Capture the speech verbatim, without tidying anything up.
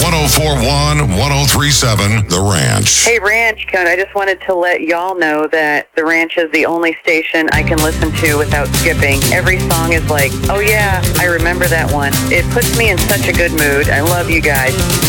one oh four point one, one oh three point seven, The Ranch. Hey, Ranch Code, I just wanted to let y'all know that The Ranch is the only station I can listen to without skipping. Every song is like, oh yeah, I remember that one. It puts me in such a good mood. I love you guys.